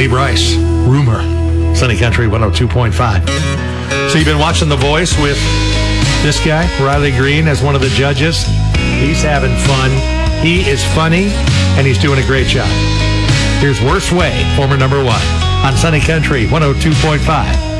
Lee Brice, Rumor, Sunny Country 102.5. So you've been watching The Voice with this guy, Riley Green, as one of the judges. He's having fun. He is funny, and he's doing a great job. Here's Worst Way, former number one, on Sunny Country 102.5.